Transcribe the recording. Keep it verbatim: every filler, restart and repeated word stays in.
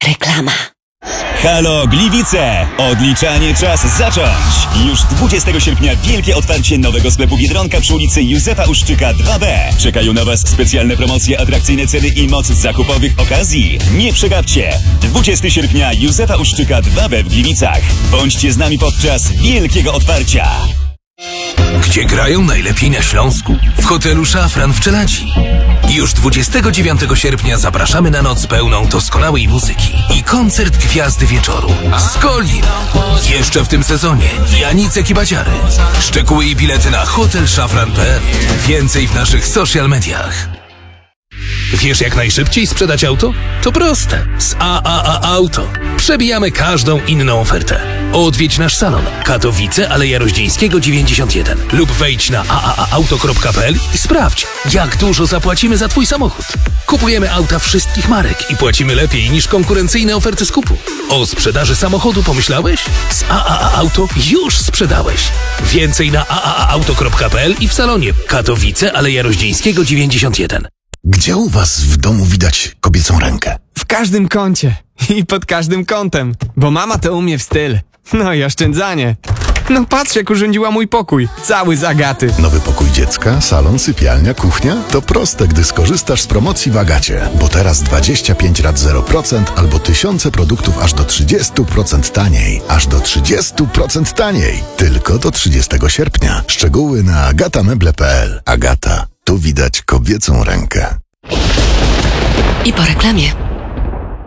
Reklama. Halo Gliwice! Odliczanie czas zacząć! Już dwudziestego sierpnia wielkie otwarcie nowego sklepu Biedronka przy ulicy Józefa Uszczyka dwa B. Czekają na Was specjalne promocje, atrakcyjne ceny i moc zakupowych okazji. Nie przegapcie! dwudziestego sierpnia Józefa Uszczyka dwa B w Gliwicach. Bądźcie z nami podczas wielkiego otwarcia. Gdzie grają najlepiej na Śląsku? W hotelu Szafran w Czeladzi. Już dwudziestego dziewiątego sierpnia zapraszamy na noc pełną doskonałej muzyki i koncert Gwiazdy Wieczoru. Skolin. Jeszcze w tym sezonie Janicek i Badziary. Szczegóły i bilety na hotel szafran kropka p l. Więcej w naszych social mediach. Wiesz, jak najszybciej sprzedać auto? To proste. Z A A A Auto. Przebijamy każdą inną ofertę. Odwiedź nasz salon Katowice, Aleja Roździejskiego dziewięćdziesiąt jeden lub wejdź na a a a auto kropka p l i sprawdź, jak dużo zapłacimy za Twój samochód. Kupujemy auta wszystkich marek i płacimy lepiej niż konkurencyjne oferty skupu. O sprzedaży samochodu pomyślałeś? Z A A A Auto już sprzedałeś. Więcej na a a a auto kropka p l i w salonie Katowice, Aleja Roździejskiego dziewięćdziesiąt jeden. Gdzie u was w domu widać kobiecą rękę? W każdym kącie i pod każdym kątem, bo mama to umie w styl. No i oszczędzanie. No patrz, jak urządziła mój pokój, cały z Agaty. Nowy pokój dziecka, salon, sypialnia, kuchnia? To proste, gdy skorzystasz z promocji w Agacie. Bo teraz dwadzieścia pięć rat zero procent albo tysiące produktów aż do trzydzieści procent taniej. Aż do trzydzieści procent taniej. Tylko do trzydziestego sierpnia. Szczegóły na agatameble kropka p l. Agata. Tu widać kobiecą rękę. I po reklamie.